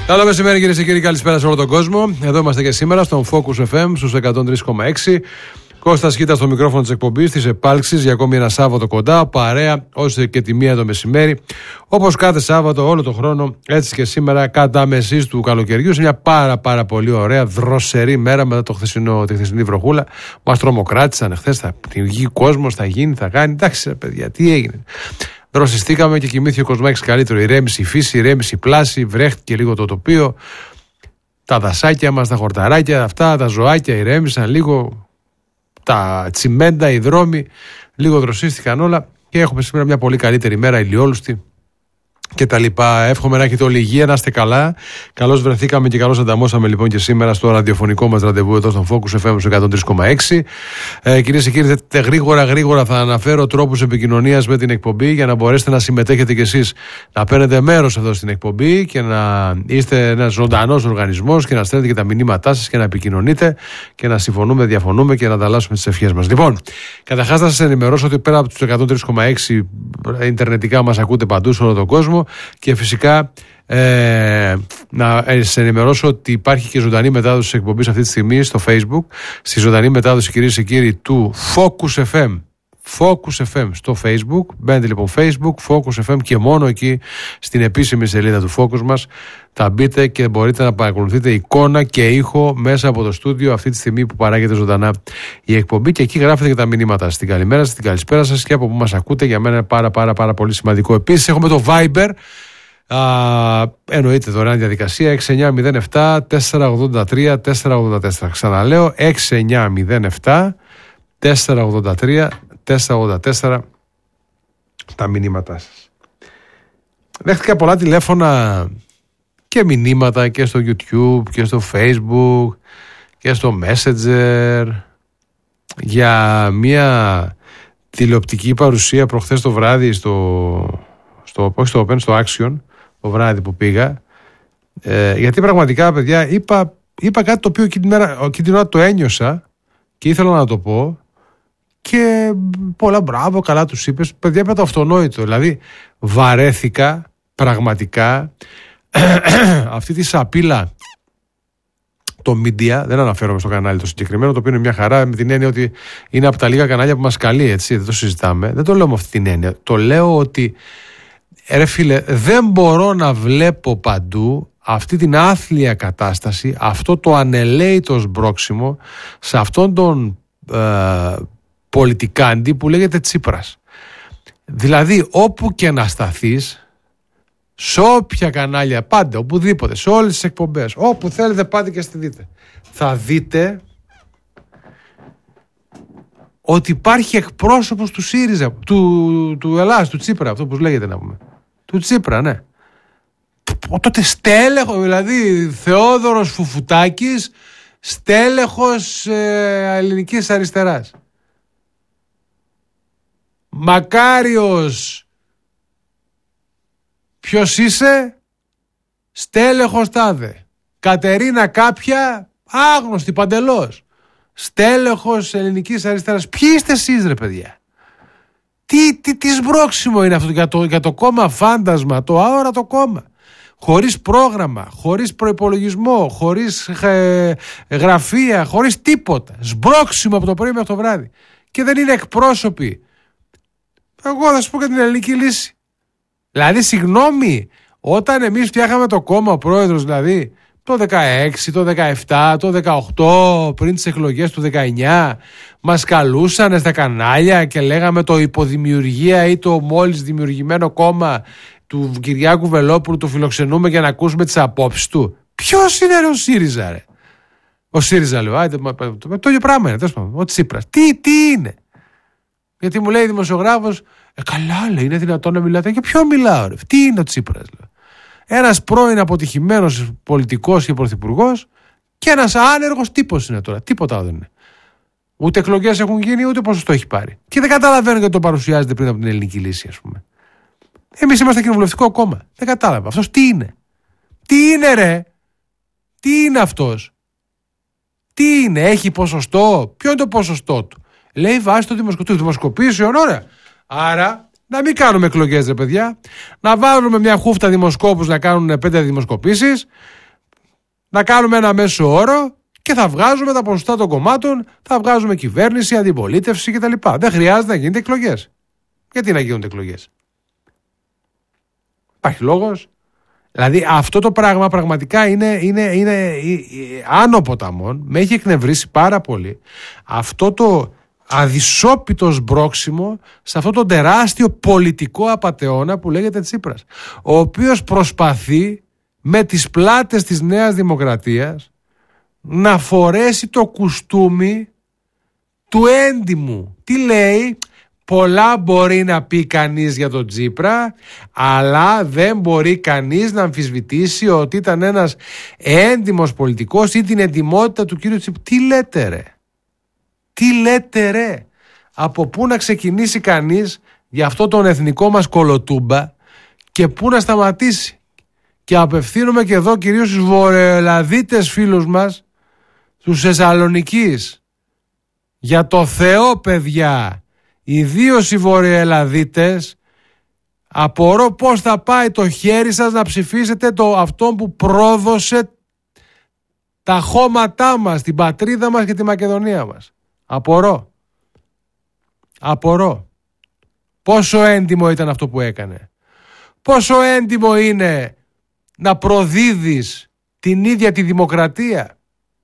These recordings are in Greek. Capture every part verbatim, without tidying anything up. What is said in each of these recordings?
Καλό μεσημέρι, κυρίες και κύριοι, καλησπέρα σε όλο τον κόσμο. Εδώ είμαστε και σήμερα στον Focus εφ εμ στους εκατόν τρία κόμμα έξι. Κώστας Κίτας στο μικρόφωνο της εκπομπής, της επάλξης για ακόμη ένα Σάββατο κοντά. Παρέα ώστε και τη μία το μεσημέρι. Όπως κάθε Σάββατο, όλο τον χρόνο, έτσι και σήμερα, κατά μεσής του καλοκαιριού. Σε μια πάρα πάρα πολύ ωραία, δροσερή μέρα μετά το χθεσινό, τη χθεσινή βροχούλα. Μας τρομοκράτησαν χθες. Θα βγει κόσμος, θα γίνει, θα κάνει. Εντάξει, ρε παιδιά, τι έγινε. Δροσιστήκαμε και κοιμήθηκε ο Κοσμάκης καλύτερο. Ηρέμησε η φύση, ηρέμησε η πλάση, βρέχτηκε λίγο το τοπίο. Τα δασάκια μας, τα χορταράκια, αυτά, τα ζωάκια ηρέμησαν λίγο. Τα τσιμέντα, οι δρόμοι, λίγο δροσίστηκαν όλα. Και έχουμε σήμερα μια πολύ καλύτερη μέρα, ηλιόλουστη και τα λοιπά. Εύχομαι να έχετε όλη υγεία, να είστε καλά. Καλώς βρεθήκαμε και καλώς ανταμώσαμε λοιπόν και σήμερα στο ραδιοφωνικό μας ραντεβού εδώ στον Focus εφ εμ στο εκατόν τρία κόμμα έξι. Ε, κυρίες και κύριοι, γρήγορα γρήγορα θα αναφέρω τρόπους επικοινωνίας με την εκπομπή για να μπορέσετε να συμμετέχετε κι εσείς, να παίρνετε μέρος εδώ στην εκπομπή και να είστε ένας ζωντανός οργανισμός και να στέλνετε και τα μηνύματά σας και να επικοινωνείτε και να συμφωνούμε, διαφωνούμε και να ανταλλάσσουμε τις ευχές μας. Λοιπόν, καταρχάς θα σας ενημερώσω ότι πέρα από τους εκατόν τρία κόμμα έξι ιντερνετικά μας ακούτε παντού σε όλο τον κόσμο. Και φυσικά ε, να σας ενημερώσω ότι υπάρχει και ζωντανή μετάδοση της εκπομπής αυτή τη στιγμή στο Facebook. Στη ζωντανή μετάδοση, κυρίες και κύριοι, του Focus εφ εμ. Focus εφ εμ στο Facebook. Μπαίνετε λοιπόν Facebook, Focus εφ εμ και μόνο εκεί στην επίσημη σελίδα του Focus μας θα μπείτε και μπορείτε να παρακολουθείτε εικόνα και ήχο μέσα από το στούντιο αυτή τη στιγμή που παράγεται ζωντανά η εκπομπή και εκεί γράφετε και τα μηνύματα. Στην καλημέρα σας, στην καλησπέρα σας και από που μας ακούτε. Για μένα είναι πάρα πάρα πάρα πολύ σημαντικό. Επίσης έχουμε το Viber. Α, εννοείται δωρεάν διαδικασία έξι εννιά μηδέν επτά τέσσερα ογδόντα τρία τέσσερα ογδόντα τέσσερα. Ξαναλέω έξι εννιά μηδέν επτά τέσσερα ογδόντα τρία τέσσερα ογδόντα τέσσερα τα μηνύματά σας. Δέχτηκα πολλά τηλέφωνα και μηνύματα και στο YouTube και στο Facebook και στο Messenger για μια τηλεοπτική παρουσία προχθές το βράδυ στο, στο, όχι στο Open, στο Action το βράδυ που πήγα, ε, γιατί πραγματικά παιδιά είπα, είπα κάτι το οποίο εκείνη την ώρα το ένιωσα και ήθελα να το πω και πολλά μπράβο, καλά τους είπες. Παιδιά, είπα το αυτονόητο, δηλαδή βαρέθηκα πραγματικά αυτή τη σαπίλα το media, δεν αναφέρομαι στο κανάλι το συγκεκριμένο, το οποίο είναι μια χαρά με την έννοια ότι είναι από τα λίγα κανάλια που μας καλεί, έτσι, δεν το συζητάμε, δεν το λέω με αυτή την έννοια, το λέω ότι ρε φίλε, δεν μπορώ να βλέπω παντού αυτή την άθλια κατάσταση, αυτό το ανελαίητο σμπρόξιμο σε αυτόν τον ε, πολιτικάντη που λέγεται Τσίπρας. Δηλαδή όπου και να σταθείς, σε όποια κανάλια, πάντα, οπουδήποτε, σε όλες τις εκπομπές, όπου θέλετε πάτε και στη δείτε, θα δείτε ότι υπάρχει εκπρόσωπος του ΣΥΡΙΖΑ, του, του Ελλάς, του Τσίπρα, αυτό που λέγεται να πούμε. Του Τσίπρα, ναι. Τότε στέλεχος, δηλαδή Θεόδωρος Φουφουτάκης, στέλεχος ε, ελληνικής αριστεράς. Μακάριος, ποιος είσαι, στέλεχος τάδε. Κατερίνα κάποια, άγνωστη παντελώς, στέλεχος ελληνικής αριστεράς. Ποιοι είστε εσείς ρε παιδιά? Τι, τι, τι σμπρόξιμο είναι αυτό για το, για το κόμμα φάντασμα, το αόρατο κόμμα. Χωρίς πρόγραμμα, χωρίς προϋπολογισμό, χωρίς ε, γραφεία, χωρίς τίποτα. Σμπρόξιμο από το πρωί μέχρι το βράδυ. Και δεν είναι εκπρόσωποι. Εγώ θα σου πω για την ελληνική λύση. Δηλαδή, συγγνώμη, όταν εμείς φτιάχαμε το κόμμα, ο πρόεδρος δηλαδή, το δεκαέξι, το δεκαεπτά, το δεκαοκτώ, πριν τις εκλογές του δεκαεννιά, μας καλούσαν στα κανάλια και λέγαμε το υποδημιουργία ή το μόλις δημιουργημένο κόμμα του Κυριάκου Βελόπουλου, το φιλοξενούμε για να ακούσουμε τις απόψεις του. Ποιος είναι ρε, ο ΣΥΡΙΖΑ ρε? Ο ΣΥΡΙΖΑ λέω, άιτε, το ίδιο πράγμα είναι, τέλος πάντων, ο Τσίπρας. Τι, τι είναι? Γιατί μου λέει δημοσιογράφος, ε, καλά λέει, είναι δυνατόν να μιλάτε? Και ποιο μιλάω ρε? Τι είναι ο Τσίπρας? Λέω. Ένας πρώην αποτυχημένος πολιτικός και πρωθυπουργός και ένας άνεργος τύπος είναι τώρα. Τίποτα άλλο δεν είναι. Ούτε εκλογές έχουν γίνει, ούτε ποσοστό έχει πάρει. Και δεν καταλαβαίνω γιατί το παρουσιάζεται πριν από την ελληνική λύση, ας πούμε. Εμείς είμαστε κοινοβουλευτικό κόμμα. Δεν κατάλαβα. Αυτός τι είναι? Τι είναι ρε? Τι είναι αυτός? Τι είναι? Έχει ποσοστό? Ποιο είναι το ποσοστό του? Λέει βάζει το δημοσκοπήσεων. Δημοσκοπήσεων, ωραία. Άρα να μην κάνουμε εκλογές ρε παιδιά. Να βάλουμε μια χούφτα δημοσκόπους να κάνουν πέντε δημοσκοπήσεις Να κάνουμε ένα μέσο όρο και θα βγάζουμε τα ποσοστά των κομμάτων, θα βγάζουμε κυβέρνηση, αντιπολίτευση κτλ. Δεν χρειάζεται να γίνονται εκλογές. Γιατί να γίνονται εκλογές? Υπάρχει λόγος? Δηλαδή αυτό το πράγμα πραγματικά είναι, είναι, είναι, είναι άνω ποταμών. Με έχει εκνευρίσει πάρα πολύ αυτό το αδυσόπιτο σμπρόξιμο σε αυτό το τεράστιο πολιτικό απατεώνα που λέγεται Τσίπρας, ο οποίος προσπαθεί με τις πλάτες της Νέας Δημοκρατίας να φορέσει το κουστούμι του έντιμου. Τι λέει? Πολλά μπορεί να πει κανείς για τον Τσίπρα, αλλά δεν μπορεί κανείς να αμφισβητήσει ότι ήταν ένας έντιμος πολιτικός ή την εντιμότητα του κύριου Τσίπρα. Τι λέτε ρε? Τι λέτε ρε? Από πού να ξεκινήσει κανείς για αυτό τον εθνικό μας κολοτούμπα και πού να σταματήσει? Και απευθύνομαι και εδώ κυρίως στους βορειοελλαδίτες φίλους μας, στους Θεσσαλονικείς. Για το Θεό παιδιά, ιδίως οι βορειοελλαδίτες, απορώ πώς θα πάει το χέρι σας να ψηφίσετε το αυτόν που πρόδωσε τα χώματά μας, την πατρίδα μας και τη Μακεδονία μας. Απορώ. Απορώ. Πόσο έντιμο ήταν αυτό που έκανε. Πόσο έντιμο είναι να προδίδεις την ίδια τη δημοκρατία,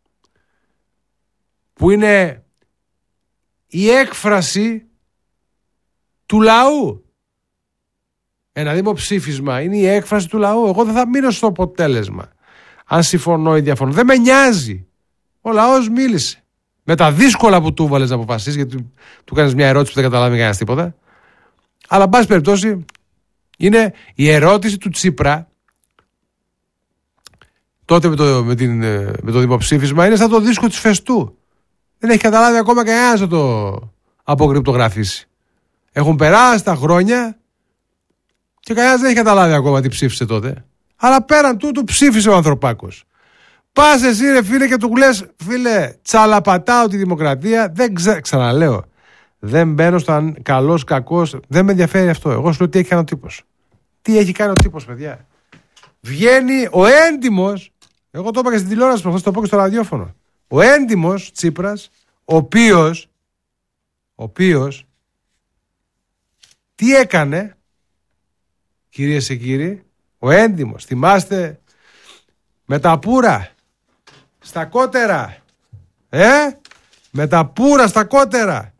που είναι η έκφραση του λαού. Ένα δημοψήφισμα είναι η έκφραση του λαού. Εγώ δεν θα μείνω στο αποτέλεσμα αν συμφωνώ ή διαφωνώ. Δεν με νοιάζει. Ο λαός μίλησε. Με τα δύσκολα που του βάλες να αποφασίσει, γιατί του κάνεις μια ερώτηση που δεν καταλάβει κανένας τίποτα. Αλλά, εν πάση περιπτώσει, είναι η ερώτηση του Τσίπρα τότε με το, με την, με το δημοψήφισμα, είναι σαν το δίσκο της Φεστού. Δεν έχει καταλάβει ακόμα κανένας να το αποκρυπτογραφήσει. Έχουν περάσει τα χρόνια και κανένας δεν έχει καταλάβει ακόμα τι ψήφισε τότε. Αλλά πέραν τούτου ψήφισε ο Ανθρωπάκος. Πας εσύ ρε φίλε και του λες, φίλε, τσαλαπατάω τη δημοκρατία. Δεν ξα... Ξαναλέω, δεν μπαίνω στο καλός, κακός. Δεν με ενδιαφέρει αυτό. Εγώ σου λέω τι έχει κάνει ο τύπος. Τι έχει κάνει ο τύπος, παιδιά. Βγαίνει ο έντιμος, εγώ το είπα και στην τηλεόραση προχθές, το πω και στο ραδιόφωνο. Ο έντιμος Τσίπρας, ο οποίος, ο οποίος, τι έκανε, κυρίες και κύριοι, ο έντιμος, θυμάστε, με τα πουρα στα κότερα, ε, με τα πουρα στα κότερα.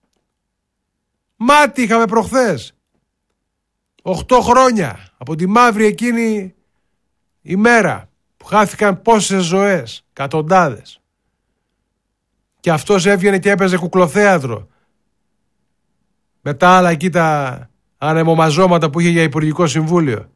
Μάτι είχαμε προχθές, οχτώ χρόνια από τη μαύρη εκείνη ημέρα που χάθηκαν πόσες ζωές, εκατοντάδες. Και αυτός έβγαινε και έπαιζε κουκλοθέατρο με τα άλλα εκεί τα ανεμομαζώματα που είχε για Υπουργικό Συμβούλιο.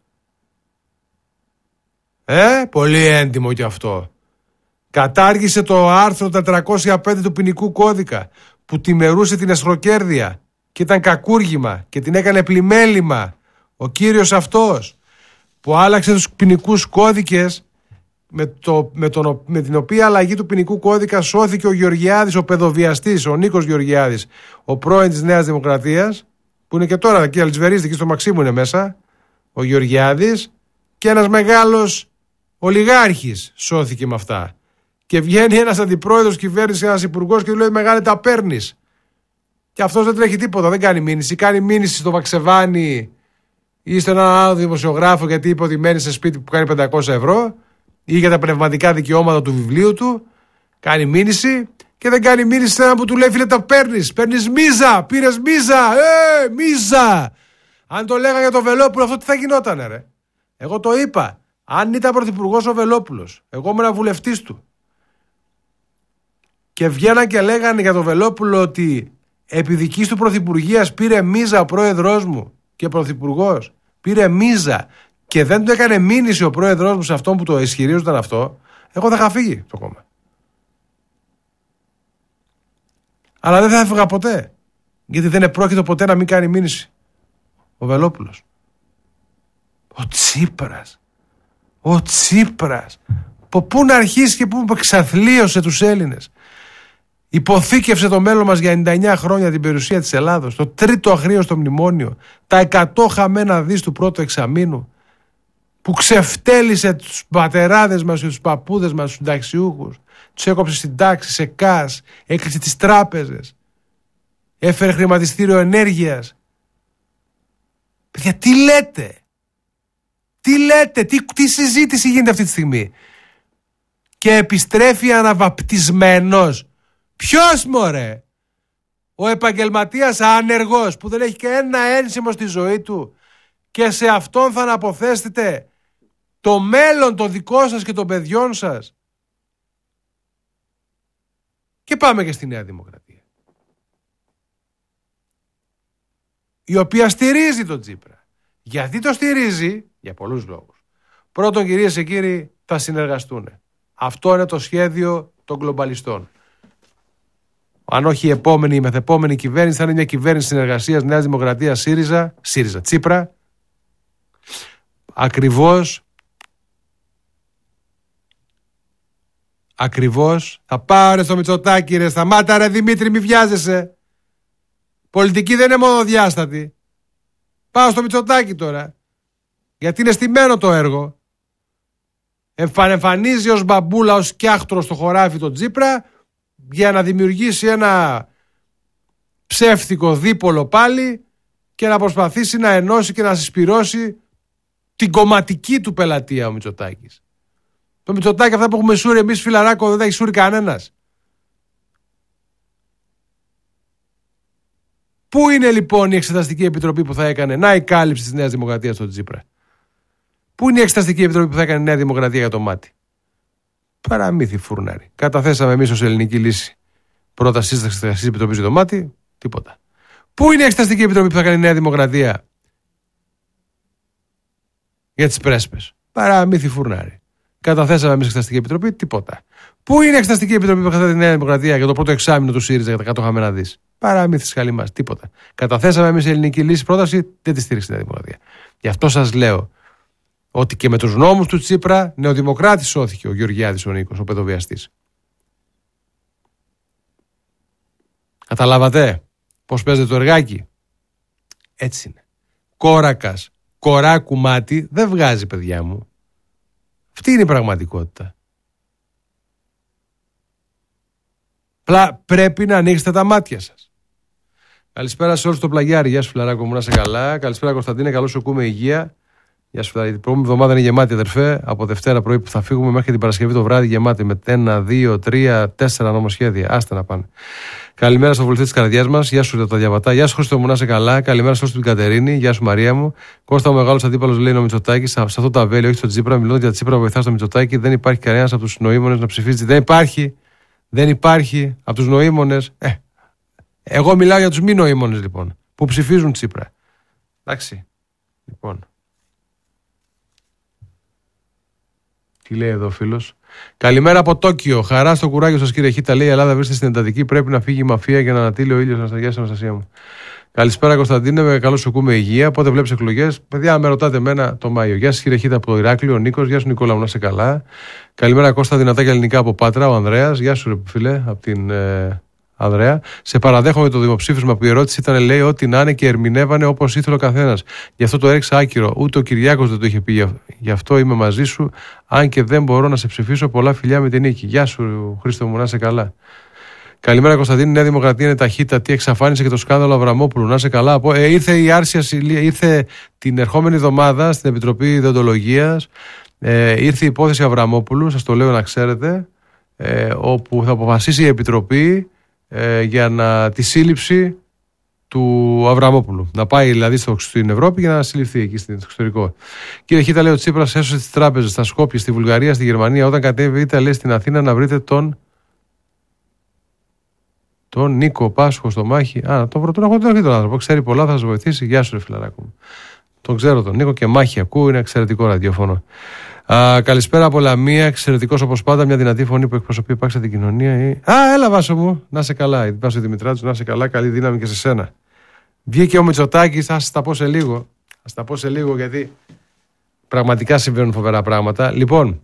Ε, πολύ έντιμο κι αυτό. Κατάργησε το άρθρο τετρακόσια πέντε του ποινικού κώδικα που τιμερούσε την εσχροκέρδεια και ήταν κακούργημα και την έκανε πλημέλημα ο κύριος αυτός, που άλλαξε τους ποινικούς κώδικες, με, το, με, τον, με την οποία αλλαγή του ποινικού κώδικα σώθηκε ο Γεωργιάδης, ο παιδοβιαστής, ο Νίκος Γεωργιάδης, ο πρώην της Νέας Δημοκρατίας, που είναι και τώρα εκεί αλτσβερίστη, εκεί στο Μαξίμου είναι μέσα, ο Γεωργιάδης, και ένας μεγάλος ολιγάρχης σώθηκε με αυτά. Και βγαίνει ένας αντιπρόεδρος κυβέρνησης, ένας υπουργός και του λέει μεγάλη τα παίρνεις. Και αυτός δεν τρέχει τίποτα, δεν κάνει μήνυση. Κάνει μήνυση στο Βαξεβάνι ή στον έναν άλλο δημοσιογράφο γιατί είπε ότι μένει σε σπίτι που κάνει πεντακόσια ευρώ ή για τα πνευματικά δικαιώματα του βιβλίου του. Κάνει μήνυση και δεν κάνει μήνυση σε έναν που του λέει φίλε τα παίρνεις. Παίρνεις μίζα, πήρες μίζα, ε, μίζα. Αν το λέγα για το Βελόπουλο αυτό τι θα γινότανε ρε. Εγώ το είπα. Αν ήταν πρωθυπουργός ο Βελόπουλος, εγώ ήμουν βουλευτής του. Και βγαίναν και λέγανε για το Βελόπουλο ότι επί δικής του πρωθυπουργίας πήρε μίζα ο πρόεδρός μου και πρωθυπουργός. Πήρε μίζα και δεν του έκανε μήνυση ο πρόεδρός μου σε αυτόν που το ισχυρίζονταν αυτό, εγώ θα είχα φύγει το κόμμα. Αλλά δεν θα έφυγα ποτέ. Γιατί δεν επρόκειτο ποτέ να μην κάνει μήνυση ο Βελόπουλος. Ο Τσίπρας. Ο Τσίπρας. Από πού να αρχίσει και πού εξαθλίωσε τους Έλληνες. Υποθήκευσε το μέλλον μας για ενενήντα εννιά χρόνια την περιουσία της Ελλάδος. Το τρίτο αχρίωστο μνημόνιο. Τα εκατό χαμένα δις του πρώτου εξαμήνου. που ξεφτέλησε τους πατεράδες μας και τους παππούδες μας, τους συνταξιούχους, τους έκοψε συντάξεις, σε ΚΑΣ, έκλεισε τις τράπεζες, έφερε χρηματιστήριο ενέργειας. Παιδιά, τι λέτε, τι λέτε, τι, τι συζήτηση γίνεται αυτή τη στιγμή? Και επιστρέφει αναβαπτισμένος. Ποιος, μωρέ? Ο επαγγελματίας άνεργος που δεν έχει και ένα ένσημο στη ζωή του, και σε αυτόν θα αναποθέσετε το μέλλον το δικό σας και των παιδιών σας? Και πάμε και στη Νέα Δημοκρατία, η οποία στηρίζει τον Τσίπρα. Γιατί το στηρίζει? Για πολλούς λόγους. Πρώτον, κυρίες και κύριοι, θα συνεργαστούν. Αυτό είναι το σχέδιο των γκλομπαλιστών. Αν όχι η επόμενη, η μεθεπόμενη κυβέρνηση θα είναι μια κυβέρνηση συνεργασίας Νέας Δημοκρατίας ΣΥΡΙΖΑ, ΣΥΡΙΖΑ Τσίπρα. Ακριβώς Ακριβώς θα πάω ρε στο Μητσοτάκη, ρε, σταμάτα ρε Δημήτρη, μη βιάζεσαι. Πολιτική δεν είναι μονοδιάστατη. Πάω στο Μητσοτάκη τώρα, γιατί είναι στημένο το έργο. Εμφανίζει ως μπαμπούλα, ως κιάχτρο στο χωράφι τον Τσίπρα, για να δημιουργήσει ένα ψεύτικο δίπολο πάλι και να προσπαθήσει να ενώσει και να συσπυρώσει την κομματική του πελατεία ο Μητσοτάκης. Το Μητσοτάκη, αυτά που έχουμε σούρει εμείς, φιλαράκο, δεν τα έχει σούρει κανένας. Πού είναι λοιπόν η Εξεταστική Επιτροπή που θα έκανε? Να, η κάλυψη της Νέας Δημοκρατίας στον Τσίπρα. Πού είναι η Εξεταστική Επιτροπή που θα έκανε η Νέα Δημοκρατία για το μάτι? Παραμύθι φουρνάρι. Καταθέσαμε εμείς ως Ελληνική Λύση πρόταση σύσταξη της Εξεταστικής Επιτροπής για το μάτι, τίποτα. Πού είναι η Εξεταστική Επιτροπή που θα κάνει η Νέα Δημοκρατία για τις πρέσπες? Παραμύθι φουρνάρι. Καταθέσαμε εμείς Εξεταστική Επιτροπή, τίποτα. Πού είναι η Εξεταστική Επιτροπή που θα κάνει η Νέα Δημοκρατία για το πρώτο εξάμηνο του ΣΥΡΙΖΑ για τα κάτω χαμένα δις? Παραμύθι σχαλή μας, τίποτα. Καταθέσαμε εμείς η Ελληνική Λύση πρόταση, δεν τη στήριξε η Νέα Δημοκρατία. Γι' αυτό σας λέω ότι και με τους νόμους του Τσίπρα νεοδημοκράτης σώθηκε ο Γεωργιάδης ο Νίκος, ο παιδοβιαστής. Καταλάβατε πώς παίζεται το εργάκι? Έτσι είναι. Κόρακας, κοράκου μάτι δεν βγάζει, παιδιά μου. Αυτή είναι η πραγματικότητα. Πλα, πρέπει να ανοίξετε τα μάτια σας. Καλησπέρα σε όλους το πλαγιάρι. Γεια σου φιλαράκο μου, να είσαι καλά. Καλησπέρα Κωνσταντίνε, καλώς σου ακούμε, υγεία. Γεια σου φιλαράκο. Η προηγούμενη εβδομάδα είναι γεμάτη, αδερφέ. Από Δευτέρα πρωί που θα φύγουμε μέχρι την Παρασκευή το βράδυ γεμάτη με ένα, δύο, τρία, τέσσερα νομοσχέδια. Άστε να πάνε. Καλημέρα στο βουλευτή της καρδιάς μας. Γεια σου τα διαβατά. Γεια σου Χρήστο μου, να είσαι καλά. Καλημέρα σε όλους την Κατερίνη. Γεια σου Μαρία μου. Κώστα ο μεγάλος αντίπαλος, λέει ο Μητσοτάκης. Σε αυτό το αβέλιο, όχι στο Τσίπρα. Μιλώντας για Τσίπρα, βοηθά στο Μητσοτάκη. Δεν υπάρχει κανένας από τους νοήμονες να ψηφίζει. Δεν υπάρχει. Δεν υπάρχει από τους νοήμονες. Ε, εγώ μιλάω για τους μη νοήμονες λοιπόν. Που ψηφίζουν Τσίπρα. Εντάξει. Λοιπόν. Τι λέει εδώ ο φίλος? Καλημέρα από Τόκιο. Χαρά στο κουράγιο σας, κύριε Χίτα. Λέει: η Ελλάδα βρίσκεται στην εντατική. Πρέπει να φύγει η μαφία για να ανατείλει ο ήλιος. Αναστασία στην Αναστασία μου. Καλησπέρα Κωνσταντίνε, με καλώς σου ακούμε, υγεία. Πότε βλέπεις εκλογές? Παιδιά, με ρωτάτε εμένα το Μάιο. Γεια σας, κύριε Χίτα από το Ηράκλειο. Ο Νίκος. Γεια σου Νικόλα μου, να είσαι καλά. Καλημέρα Κώστα, δυνατά και ελληνικά από Πάτρα. Ο Ανδρέας. Γεια σου, ρε φίλε, από την ε, Ανδρέα. Σε παραδέχομαι το δημοψήφισμα που η ερώτηση ήταν, λέει, ό,τι να είναι και ερμηνεύανε όπως ήθελε ο καθένας. Γι' αυτό το έριξα άκυρο. Ούτε ο Κυριάκος δεν το είχε πει. Γι' αυτό είμαι μαζί σου. Αν και δεν μπορώ να σε ψηφίσω, πολλά φιλιά με την νίκη. Γεια σου, Χρήστο μου, να είσαι καλά. Καλημέρα Κωνσταντίνη, η Νέα Δημοκρατία είναι ταχύτητα. Τι εξαφάνισε και το σκάνδαλο Αβραμόπουλου. Να είσαι καλά. Ε, ήρθε η Άρσια Σιλία, ήρθε την ερχόμενη εβδομάδα στην Επιτροπή Ιδεοντολογίας. Ε, ήρθε η υπόθεση Αβραμόπουλου, σας το λέω να ξέρετε, ε, όπου θα αποφασίσει η Επιτροπή ε, για να, τη σύλληψη του Αβραμόπουλου. Να πάει δηλαδή στο, στην Ευρώπη για να συλληφθεί εκεί στο εξωτερικό. Κύριε Χίτα, λέει ο Τσίπρας έσωσε τις τράπεζες στα Σκόπια, στη Βουλγαρία, στη Γερμανία. Όταν κατέβετε, λέει στην Αθήνα να βρείτε τον. Τον Νίκο Πάσχο στο μάχη. Α, τον πρώτο έχω τον άνθρωπο. Ξέρει πολλά, θα σας βοηθήσει. Γεια σου, ρε φιλαράκο μου. Τον ξέρω τον Νίκο και μάχη ακούω. Είναι εξαιρετικό ραδιόφωνο. Α, καλησπέρα από Λαμία. Εξαιρετικός όπως πάντα. Μια δυνατή φωνή που εκπροσωπεί επάξια την κοινωνία. Α, έλα Βάσο μου. Να σε καλά. Βάσο Δημητράτσου, να σε καλά. Καλή δύναμη και σε σένα. Βγήκε ο Μητσοτάκης. Α τα πω σε λίγο. Α τα πω σε λίγο γιατί πραγματικά συμβαίνουν φοβερά πράγματα. Λοιπόν.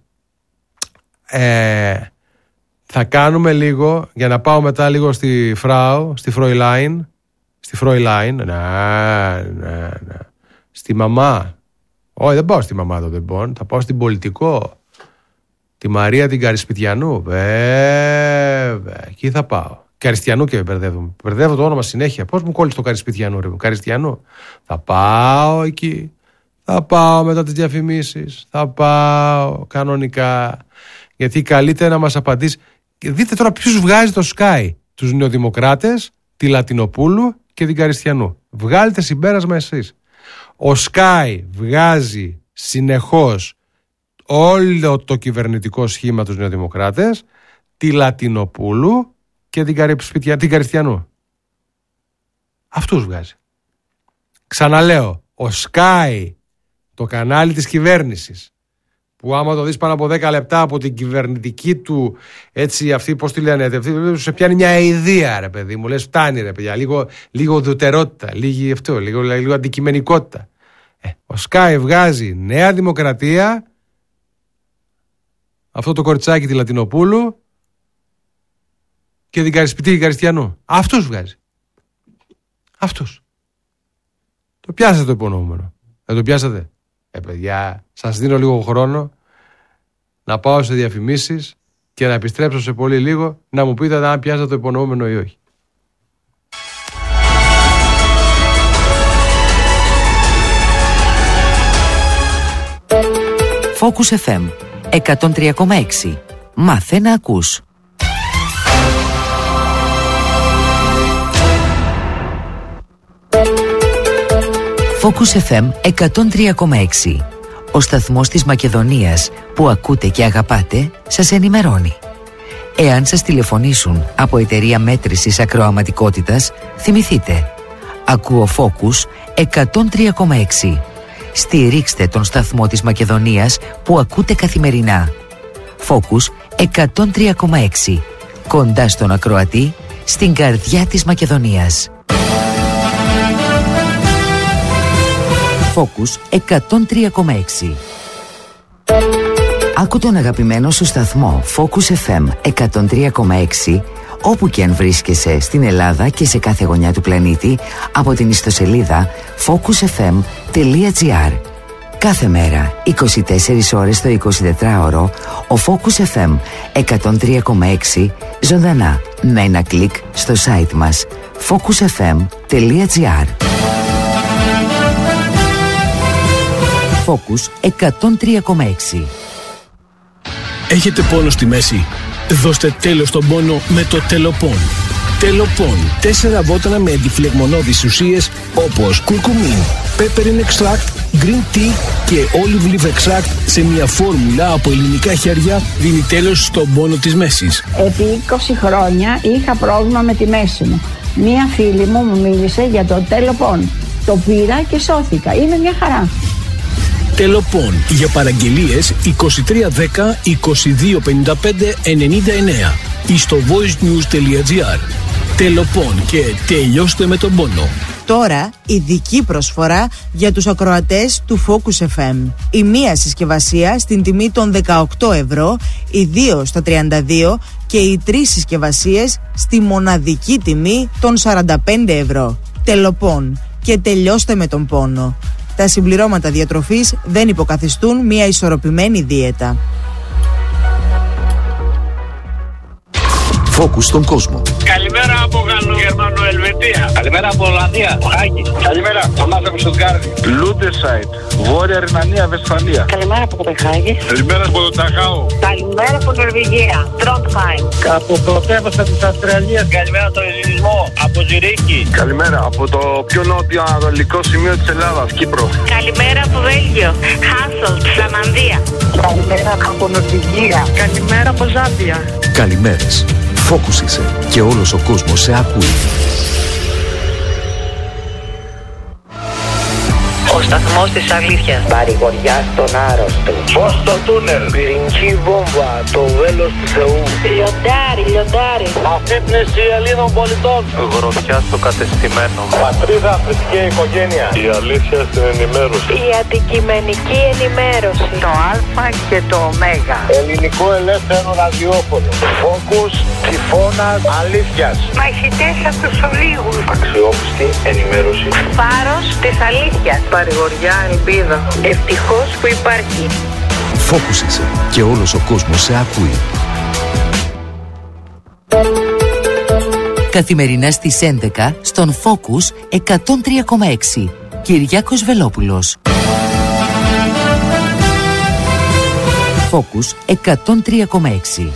Ε. Θα κάνουμε λίγο, για να πάω μετά λίγο στη Φράου, στη Φροϊλάιν, στη Φροϊλάιν, να, να, να, στη μαμά Όχι, δεν πάω στη μαμά των τεμπών, θα πάω στην πολιτικό. Τη Μαρία την Καρισπιτιανού. Βέβαια, εκεί θα πάω. Καριστιανού και μπερδεύω. Μπερδεύω το όνομα συνέχεια. Πώς μου κόλλησε το Καρισπιτιανού, ρε μου, Καριστιανού. Θα πάω εκεί. Θα πάω μετά τις διαφημίσεις. Θα πάω κανονικά. Γιατί καλύτερα να μας απαντήσει. Δείτε τώρα ποιους βγάζει το Sky. Τους νεοδημοκράτες, τη Λατινοπούλου και την Καριστιανού. Βγάλετε συμπέρασμα εσείς. Ο Sky βγάζει συνεχώς όλο το κυβερνητικό σχήμα τους νεοδημοκράτες, τη Λατινοπούλου και την, Καρισπιτια... την Καριστιανού. Αυτούς βγάζει. Ξαναλέω, ο Sky, το κανάλι της κυβέρνησης, που άμα το δεις πάνω από δέκα λεπτά από την κυβερνητική του, έτσι αυτή, πώς τη λένε, αυτή, σε πιάνει μια αηδία, ρε παιδί μου, λες φτάνει ρε παιδιά, λίγο, λίγο ουδετερότητα, λίγο αυτό, λίγο, λίγο αντικειμενικότητα. Ε, ο Sky βγάζει Νέα Δημοκρατία, αυτό το κοριτσάκι τη Λατινοπούλου και την Καρισπιτή Καριστιανού. Αυτούς βγάζει. Αυτούς. Το πιάσατε το υπονοούμενο. Δεν το πιάσατε. Ε, παιδιά, σας δίνω λίγο χρόνο να πάω σε διαφημίσεις και να επιστρέψω σε πολύ λίγο να μου πείτε αν πιάσατε το υπονοούμενο ή όχι. Focus εφ εμ εκατόν τρία κόμμα έξι. Μάθε να ακούς. Focus εφ εμ εκατόν τρία κόμμα έξι. Ο σταθμός της Μακεδονίας που ακούτε και αγαπάτε σας ενημερώνει. Εάν σας τηλεφωνήσουν από εταιρεία μέτρησης ακροαματικότητας, θυμηθείτε. Ακούω Focus εκατόν τρία κόμμα έξι. Στηρίξτε τον σταθμό της Μακεδονίας που ακούτε καθημερινά. Focus εκατόν τρία κόμμα έξι. Κοντά στον ακροατή, στην καρδιά της Μακεδονίας. Focus εκατόν τρία κόμμα έξι. Άκου τον αγαπημένο σου σταθμό Focus εφ εμ εκατόν τρία κόμμα έξι όπου και αν βρίσκεσαι στην Ελλάδα και σε κάθε γωνιά του πλανήτη από την ιστοσελίδα focus εφ εμ τελεία τζι άρ. Κάθε μέρα, είκοσι τέσσερις ώρες το εικοσιτετράωρο, ο Focus εφ εμ εκατόν τρία κόμμα έξι ζωντανά με ένα κλικ στο site μας focus εφ εμ τελεία τζι άρ. Focus εκατόν τρία κόμμα έξι. Έχετε πόνο στη μέση? Δώστε τέλος στον πόνο με το Τελοπών. Τελοπών. Τέσσερα βότανα με αντιφλεγμονώδεις ουσίες όπως κουρκουμίν, peppermint extract, green tea και olive leaf extract σε μια φόρμουλα από ελληνικά χέρια δίνει τέλος στον πόνο της μέσης. Επί είκοσι χρόνια είχα πρόβλημα με τη μέση μου. Μία φίλη μου μου μίλησε για το Τελοπών. Το πήρα και σώθηκα. Είναι μια χαρά. Τελοπών. Για παραγγελίες είκοσι τρία δέκα είκοσι δύο πενήντα πέντε ενενήντα εννέα ή στο voicenews τελεία τζι άρ. Τελοπών και τελειώστε με τον πόνο. Τώρα ειδική προσφορά για τους ακροατές του Focus εφ εμ. Η μία συσκευασία στην τιμή των δεκαοκτώ ευρώ, οι δύο στα τριάντα δύο και οι τρεις συσκευασίες στη μοναδική τιμή των σαράντα πέντε ευρώ. Τελοπών και τελειώστε με τον πόνο. Τα συμπληρώματα διατροφής δεν υποκαθιστούν μια ισορροπημένη δίαιτα. Focus στον κόσμο. Καλημέρα από Γαλλογερμανοελβετία. Καλημέρα από Ολλανδία. Χάκη. Καλημέρα. Θωμάς από Στουτγκάρδη. Λούντερσάιτ. Βόρεια Ρινανία, Βεσφαλία. Καλημέρα από Κοπενχάγη. Καλημέρα από το Ταχάο. Καλημέρα από Νορβηγία. Τρόντχαϊμ. Από πρωτεύουσα της Αυστραλίας. Καλημέρα από τον Ελληνισμό. Από Ζυρίχη. Καλημέρα από το πιο νότιο ανατολικό σημείο της Ελλάδας, Κύπρο. Καλημέρα από Βέλγιο. Χάσολτ, Φλαμανδία. Καλημέρα από Νορβηγία. Καλημέρα από Ζάμπια. Καλημέρες. Focus είσαι και όλος ο κόσμος σε ακούει. Ο σταθμός της αλήθειας. Παρηγοριά στον άρρωστο. Φως στο τούνελ. Πυρηνική βόμβα. Το βέλος του Θεού. Λιοντάρι, λιοντάρι. Αφύπνιση Ελλήνων πολιτών. Γροθιά στο κατεστημένο. Πατρίδα, θρησκεία, οικογένεια. Η αλήθεια στην ενημέρωση. Η αντικειμενική ενημέρωση. Το Α και το Ω. Ελληνικό ελεύθερο ραδιόφωνο. Focus, τυφώνας, αλήθειας. Μαχητές από τους ολίγους. Αξιόπιστη ενημέρωση. Φάρος της αλήθειας. παρηγοριά, ελπίδα. Ευτυχώς που υπάρχει. Focus είσαι και όλος ο κόσμος σε ακούει. Καθημερινά στις έντεκα στον Focus εκατόν τρία κόμμα έξι. Κυριάκος Βελόπουλος. Focus εκατόν τρία κόμμα έξι.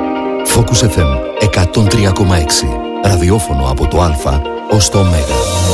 Focus εφ εμ εκατόν τρία κόμμα έξι. Ραδιόφωνο από το Α ως το Ω.